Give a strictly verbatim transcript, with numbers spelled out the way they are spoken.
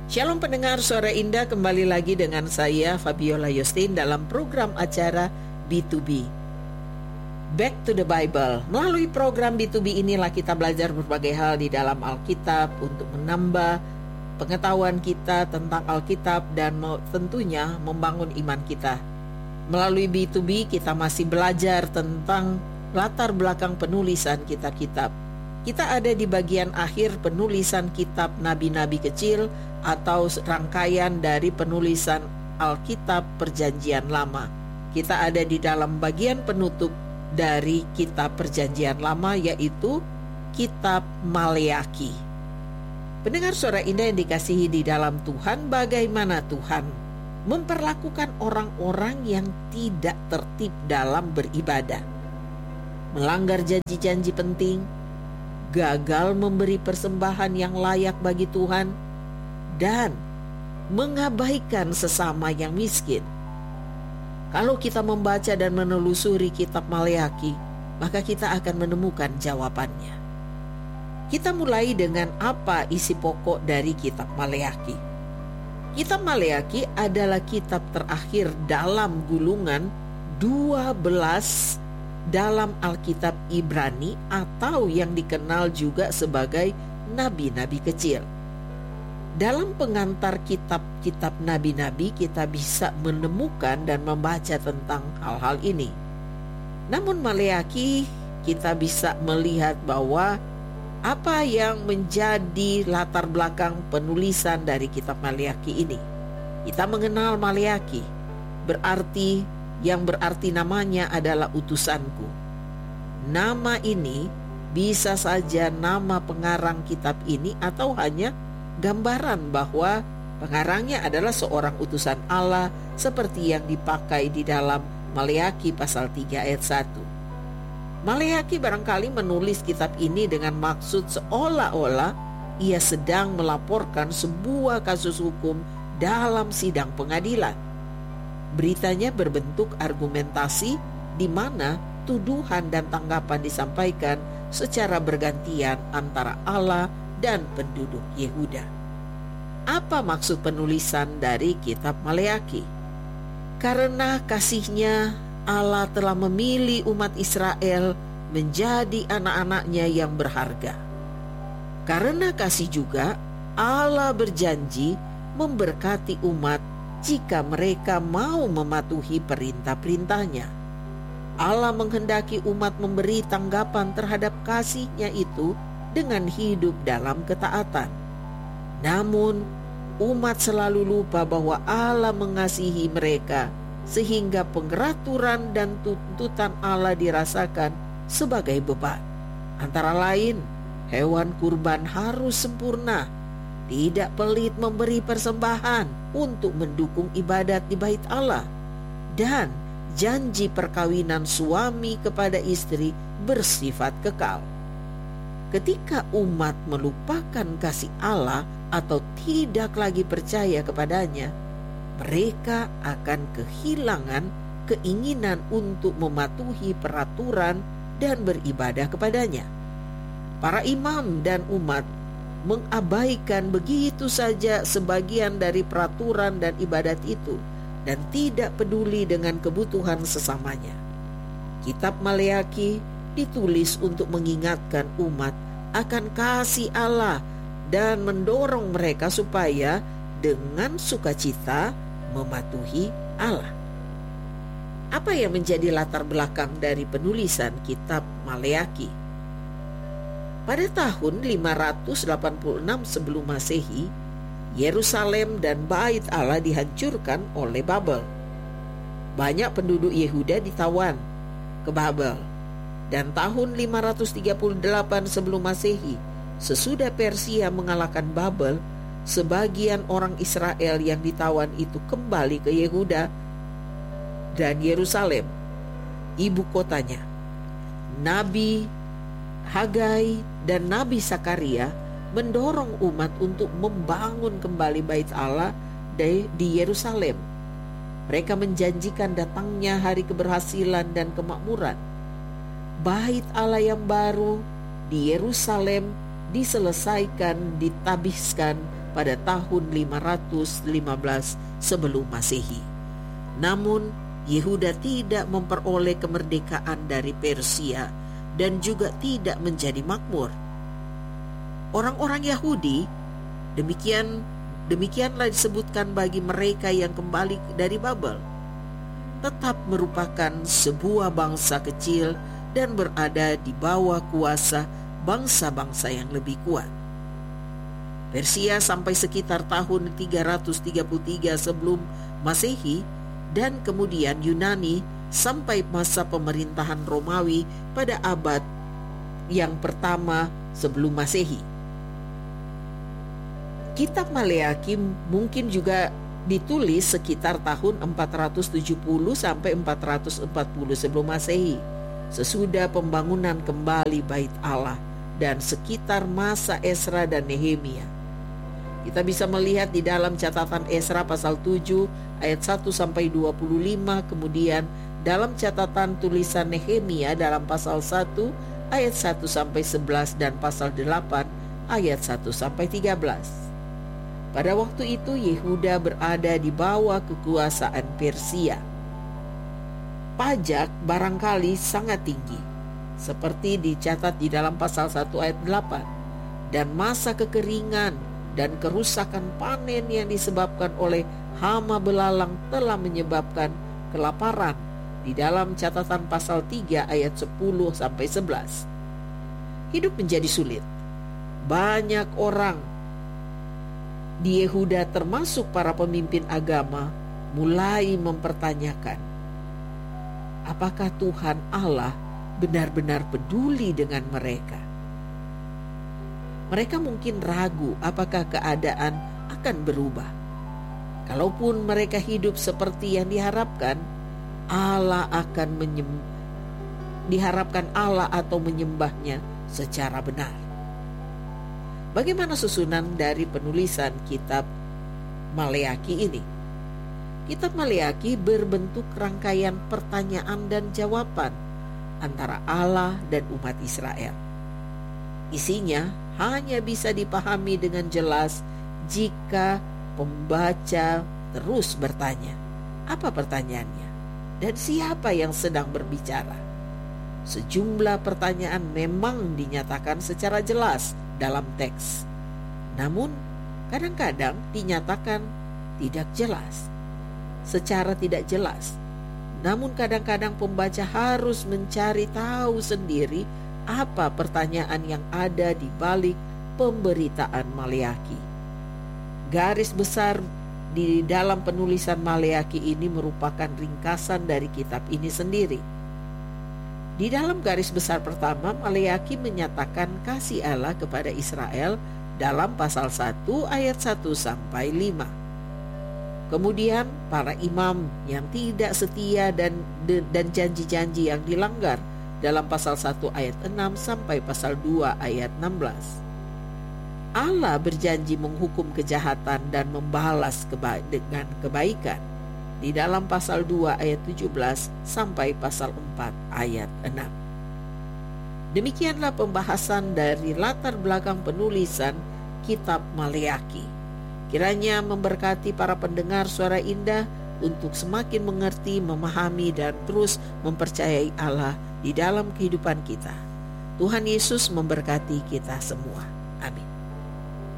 Shalom pendengar Suara Indah, kembali lagi dengan saya Fabiola Yustin dalam program acara B to B, Back to the Bible. Melalui program B to B inilah kita belajar berbagai hal di dalam Alkitab untuk menambah pengetahuan kita tentang Alkitab dan tentunya membangun iman kita. Melalui B to B kita masih belajar tentang latar belakang penulisan kitab-kitab. Kita ada di bagian akhir penulisan kitab nabi-nabi kecil atau rangkaian dari penulisan Alkitab Perjanjian Lama. Kita ada di dalam bagian penutup dari kitab Perjanjian Lama, yaitu kitab Maleaki. Pendengar Suara Indah yang dikasihi di dalam Tuhan, bagaimana Tuhan memperlakukan orang-orang yang tidak tertib dalam beribadah, melanggar janji-janji penting, gagal memberi persembahan yang layak bagi Tuhan, dan mengabaikan sesama yang miskin. Kalau kita membaca dan menelusuri kitab Maleaki, maka kita akan menemukan jawabannya. Kita mulai dengan apa isi pokok dari kitab Maleaki. Kitab Maleaki adalah kitab terakhir dalam gulungan dua belas dalam Alkitab Ibrani atau yang dikenal juga sebagai nabi-nabi kecil. Dalam pengantar kitab-kitab nabi-nabi kita bisa menemukan dan membaca tentang hal-hal ini. Namun Maleaki kita bisa melihat bahwa apa yang menjadi latar belakang penulisan dari kitab Maleaki ini. Kita mengenal Maleaki, berarti yang berarti namanya adalah utusanku. Nama ini bisa saja nama pengarang kitab ini atau hanya gambaran bahwa pengarangnya adalah seorang utusan Allah seperti yang dipakai di dalam Maleaki pasal tiga ayat satu. Maleaki barangkali menulis kitab ini dengan maksud seolah-olah ia sedang melaporkan sebuah kasus hukum dalam sidang pengadilan. Beritanya berbentuk argumentasi di mana tuduhan dan tanggapan disampaikan secara bergantian antara Allah dan penduduk Yehuda. Apa maksud penulisan dari kitab Maleaki? Karena kasih-Nya Allah telah memilih umat Israel menjadi anak-anaknya yang berharga. Karena kasih juga Allah berjanji memberkati umat jika mereka mau mematuhi perintah-perintahnya. Allah menghendaki umat memberi tanggapan terhadap kasih-Nya itu dengan hidup dalam ketaatan. Namun, umat selalu lupa bahwa Allah mengasihi mereka sehingga pengeraturan dan tuntutan Allah dirasakan sebagai beban. Antara lain, hewan kurban harus sempurna, tidak pelit memberi persembahan untuk mendukung ibadat di bait Allah, dan janji perkawinan suami kepada istri bersifat kekal. Ketika umat melupakan kasih Allah atau tidak lagi percaya kepadanya, mereka akan kehilangan keinginan untuk mematuhi peraturan dan beribadah kepadanya. Para imam dan umat mengabaikan begitu saja sebagian dari peraturan dan ibadat itu dan tidak peduli dengan kebutuhan sesamanya. Kitab Maleaki ditulis untuk mengingatkan umat akan kasih Allah dan mendorong mereka supaya dengan sukacita mematuhi Allah. Apa yang menjadi latar belakang dari penulisan kitab Maleaki? Pada tahun lima ratus delapan puluh enam sebelum Masehi, Yerusalem dan Bait Allah dihancurkan oleh Babel. Banyak penduduk Yehuda ditawan ke Babel. Dan tahun lima ratus tiga puluh delapan sebelum Masehi, sesudah Persia mengalahkan Babel, sebagian orang Israel yang ditawan itu kembali ke Yehuda dan Yerusalem, ibu kotanya. Nabi Hagai dan Nabi Sakaria mendorong umat untuk membangun kembali bait Allah di Yerusalem. Mereka menjanjikan datangnya hari keberhasilan dan kemakmuran. Bait Allah yang baru di Yerusalem diselesaikan, ditabiskan pada tahun lima ratus lima belas sebelum Masehi. Namun Yehuda tidak memperoleh kemerdekaan dari Persia dan juga tidak menjadi makmur. Orang-orang Yahudi demikian demikianlah disebutkan bagi mereka yang kembali dari Babel, tetap merupakan sebuah bangsa kecil dan berada di bawah kuasa bangsa-bangsa yang lebih kuat. Persia sampai sekitar tahun tiga ratus tiga puluh tiga sebelum Masehi, dan kemudian Yunani sampai masa pemerintahan Romawi pada abad yang pertama sebelum Masehi. Kitab Maleakhi mungkin juga ditulis sekitar tahun empat ratus tujuh puluh sampai empat ratus empat puluh sebelum Masehi, sesudah pembangunan kembali Bait Allah dan sekitar masa Esra dan Nehemia. Kita bisa melihat di dalam catatan Esra pasal tujuh ayat satu sampai dua puluh lima, kemudian dalam catatan tulisan Nehemia dalam pasal satu ayat satu sampai sebelas dan pasal delapan ayat satu sampai tiga belas. Pada waktu itu Yehuda berada di bawah kekuasaan Persia. Pajak barangkali sangat tinggi, seperti dicatat di dalam pasal satu ayat delapan, dan masa kekeringan dan kerusakan panen yang disebabkan oleh hama belalang telah menyebabkan kelaparan di dalam catatan pasal tiga ayat sepuluh sampai sebelas. Hidup menjadi sulit. Banyak orang di Yehuda termasuk para pemimpin agama mulai mempertanyakan, apakah Tuhan Allah benar-benar peduli dengan mereka? Mereka mungkin ragu apakah keadaan akan berubah. Kalaupun mereka hidup seperti yang diharapkan, Allah akan menyem- diharapkan Allah atau menyembahnya secara benar. Bagaimana susunan dari penulisan kitab Maleakhi ini? Kitab Maleakhi berbentuk rangkaian pertanyaan dan jawaban antara Allah dan umat Israel. Isinya hanya bisa dipahami dengan jelas jika pembaca terus bertanya, apa pertanyaannya dan siapa yang sedang berbicara. Sejumlah pertanyaan memang dinyatakan secara jelas dalam teks, namun kadang-kadang dinyatakan tidak jelas, secara tidak jelas. Namun kadang-kadang pembaca harus mencari tahu sendiri apa pertanyaan yang ada di balik pemberitaan Maleakhi. Garis besar di dalam penulisan Maleakhi ini merupakan ringkasan dari kitab ini sendiri. Di dalam garis besar pertama, Maleakhi menyatakan kasih Allah kepada Israel dalam pasal satu ayat satu sampai lima. Kemudian para imam yang tidak setia dan dan janji-janji yang dilanggar dalam pasal satu ayat enam sampai pasal dua ayat enam belas. Allah berjanji menghukum kejahatan dan membalas keba- dengan kebaikan di dalam pasal dua ayat tujuh belas sampai pasal empat ayat enam. Demikianlah pembahasan dari latar belakang penulisan kitab Maleakhi. Kiranya memberkati para pendengar Suara Indah untuk semakin mengerti, memahami, dan terus mempercayai Allah di dalam kehidupan kita. Tuhan Yesus memberkati kita semua.